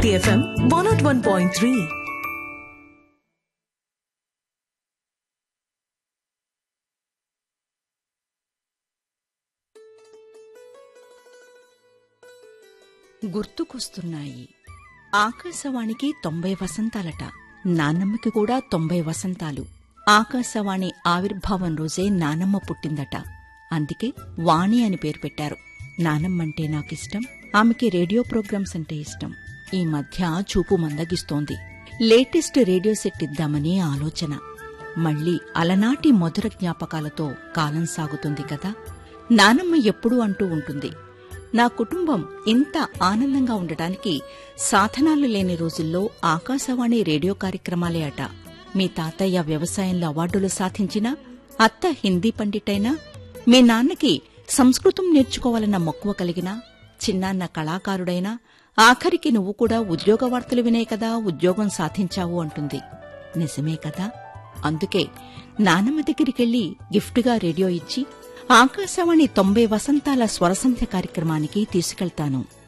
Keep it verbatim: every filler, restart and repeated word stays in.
City F M one oh one point three. గుర్తుకొస్తున్నాయి. ఆకాశవాణికి తొంభై వసంతాలట. నానమ్మకి కూడా తొంభై వసంతాలు. ఆకాశవాణి ఆవిర్భావం రోజే నానమ్మ పుట్టిందట. అందుకే వాణి అని పేరు పెట్టారు. నానమ్మంటే నాకిష్టం, ఆమెకి రేడియో ప్రోగ్రామ్స్ అంటే ఇష్టం. ఈ మధ్య చూపు మందగిస్తోంది. లేటెస్ట్ రేడియో సెట్ ఇద్దామని ఆలోచన. మళ్లీ అలనాటి మధుర జ్ఞాపకాలతో కాలం సాగుతుంది కదా. నానమ్మ ఎప్పుడూ అంటూ ఉంటుంది, నా కుటుంబం ఇంత ఆనందంగా ఉండటానికి సాధనాలు లేని రోజుల్లో ఆకాశవాణి రేడియో కార్యక్రమాలే అట. మీ తాతయ్య వ్యవసాయంలో అవార్డులు సాధించినా, అత్త హిందీ పండిటైనా, మీ నాన్నకి సంస్కృతం నేర్చుకోవాలన్న మక్కువ కలిగినా, చిన్నాన్న కళాకారుడైనా, ఆఖరికి నువ్వు కూడా ఉద్యోగ వార్తలు వినే కదా ఉద్యోగం సాధించావు అంటుంది. నిజమే కదా. అందుకే నానమ్మ దగ్గరికెళ్లి గిఫ్ట్గా రేడియో ఇచ్చి ఆకాశవాణి తొంభై వసంతాల స్వరసంధ్య కార్యక్రమానికి తీసుకెళ్తాను.